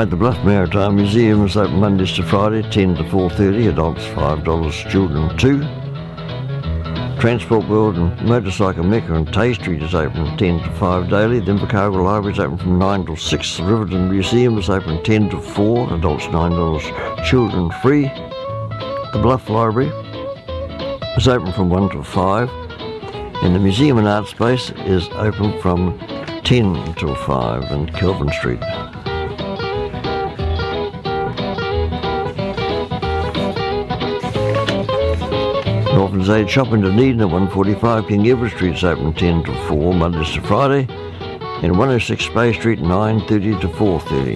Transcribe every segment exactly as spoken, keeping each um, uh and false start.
Mate, the Bluff Maritime Museum is open Mondays to Friday, ten to four thirty, adults five dollars, children two. Transport World and Motorcycle Mecca and Tay Street is open ten to five daily. The Invercargill Library is open from nine till six. The Riverton Museum is open ten to four, adults nine dollars, children free. The Bluff Library is open from one till five. And the Museum and Art Space is open from ten till five in Kelvin Street. Northlands Aid Shop in Dunedin at one forty-five King Edward Street is open ten to four, Mondays to Friday. And one oh six Bay Street, nine thirty to four thirty.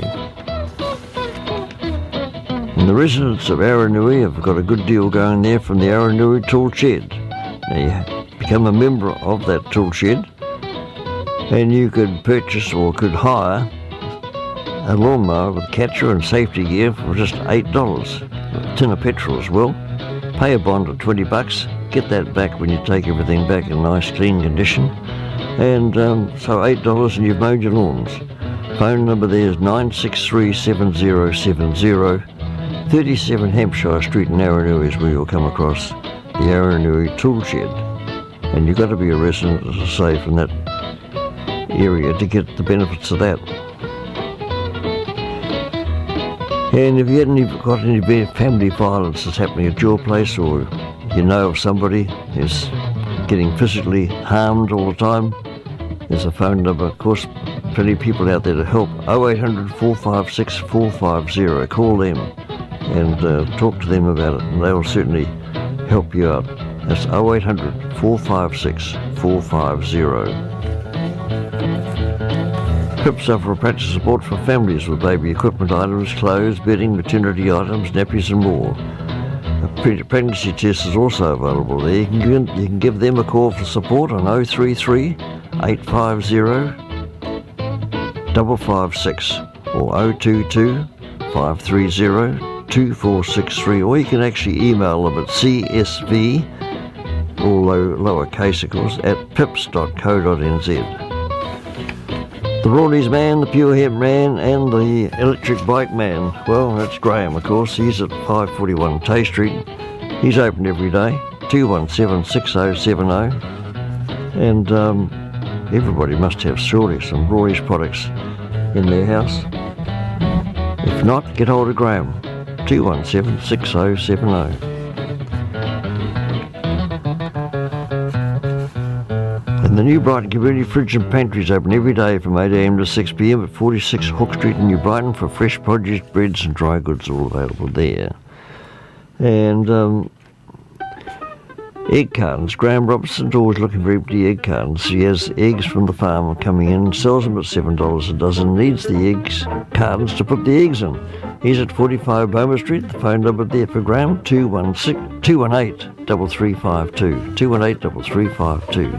And the residents of Aranui have got a good deal going there from the Aranui Tool Shed. Now you become a member of that tool shed and you could purchase or could hire a lawnmower with catcher and safety gear for just eight dollars. A tin of petrol as well. Pay a bond of twenty bucks, get that back when you take everything back in nice clean condition. And um, so eight dollars and you've mowed your lawns. Phone number there is nine six three, seven zero seven zero. thirty-seven Hampshire Street in Aranui is where you'll come across the Aranui Tool Shed. And you've got to be a resident, as I say, from that area to get the benefits of that. And if you haven't got any family violence that's happening at your place, or you know of somebody who's getting physically harmed all the time, there's a phone number. Of course, plenty of people out there to help. oh eight hundred, four five six, four five zero. Call them and uh, talk to them about it, and they will certainly help you out. That's oh eight hundred, four five six, four five zero. Pips offer practice support for families with baby equipment items, clothes, bedding, maternity items, nappies and more. A pre- pregnancy test is also available there. You can, give, you can give them a call for support on oh three three, eight five zero, five five six or oh two two, five three zero, two four six three, or you can actually email them at C S V, all low, lowercase of course, at pips dot co dot n z. The Rawleys man, the Pure Hemp man, and the Electric Bike man. Well, that's Graham, of course. He's at five forty-one Tay Street. He's open every day, two one seven, six oh seven oh. And um, everybody must have surely some Rawleys products in their house. If not, get hold of Graham, two one seven, six oh seven oh. And the New Brighton Community Fridge and Pantry is open every day from eight a m to six p m at forty-six Hook Street in New Brighton for fresh produce, breads and dry goods all available there. And um, egg cartons. Graham Robertson's always looking for empty egg cartons. He has eggs from the farm coming in, sells them at seven dollars a dozen, needs the eggs cartons to put the eggs in. He's at forty-five Bowmer Street. The phone number there for Graham, two one six, two one eight, three three five two, two one eight, three three five two.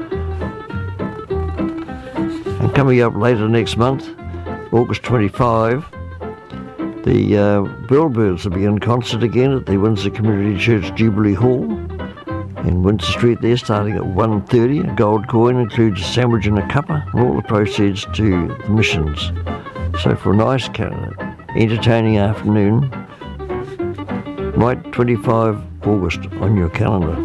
And coming up later next month, August twenty-fifth, the uh, Bellbirds will be in concert again at the Windsor Community Church Jubilee Hall in Windsor Street there, starting at one thirty. A gold coin includes a sandwich and a cuppa, and all the proceeds to the missions. So for a nice, entertaining afternoon, write twenty-fifth August on your calendar.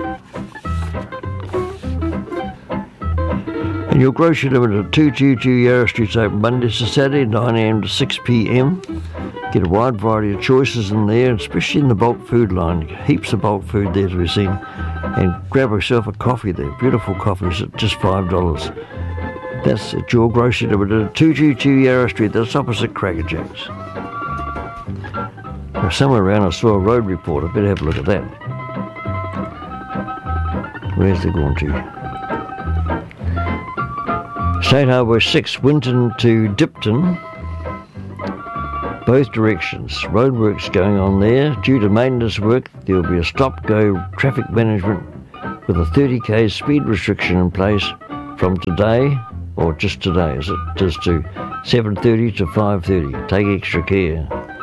And your grocery limited at two twenty-two Yarra Street's open Mondays to Saturday, nine a m to six p m. Get a wide variety of choices in there, especially in the bulk food line. Heaps of bulk food there to be seen. And grab yourself a coffee there. Beautiful coffees at just five dollars. That's at your grocery limited at two twenty-two Yarra Street. That's opposite Cracker Jacks. Now, somewhere around I saw a road report. I better have a look at that. Where's they going to? State Highway six, Winton to Dipton, both directions. Roadworks going on there. Due to maintenance work, there will be a stop-go traffic management with a thirty k speed restriction in place from today, or just today, as it is to seven thirty to five thirty. Take extra care.